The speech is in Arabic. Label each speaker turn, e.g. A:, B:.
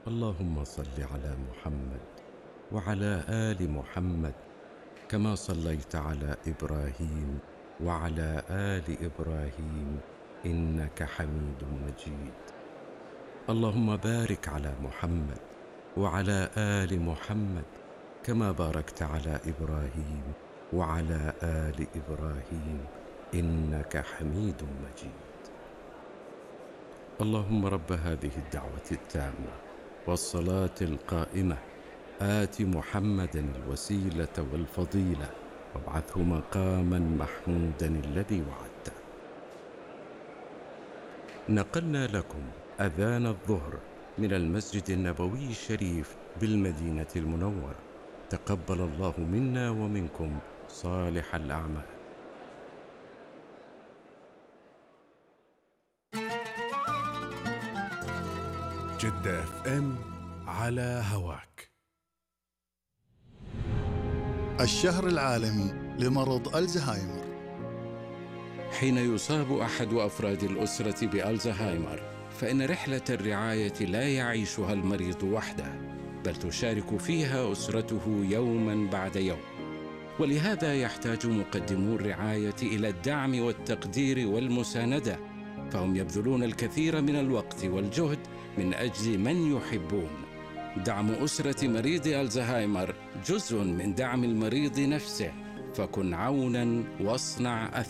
A: اللهم صل على محمد وعلى آل محمد كما صليت على إبراهيم وعلى آل إبراهيم إنك حميد مجيد. اللهم بارك على محمد وعلى آل محمد كما باركت على إبراهيم وعلى آل إبراهيم إنك حميد مجيد. اللهم رب هذه الدعوة التامة والصلاة القائمة آت محمدا الوسيلة والفضيلة وابعثه مقاما محمودا الذي وعدته. نقلنا لكم أذان الظهر من المسجد النبوي الشريف بالمدينة المنورة. تقبل الله منا ومنكم صالح الأعمال.
B: جدة FM على هواك.
C: الشهر العالمي لمرض الزهايمر.
D: حين يصاب أحد أفراد الأسرة بألزهايمر فإن رحلة الرعاية لا يعيشها المريض وحده، بل تشارك فيها أسرته يوما بعد يوم. ولهذا يحتاج مقدمو الرعاية إلى الدعم والتقدير والمساندة، فهم يبذلون الكثير من الوقت والجهد من أجل من يحبون. دعم أسرة مريض ألزهايمر جزء من دعم المريض نفسه، فكن عونا واصنع أثرا.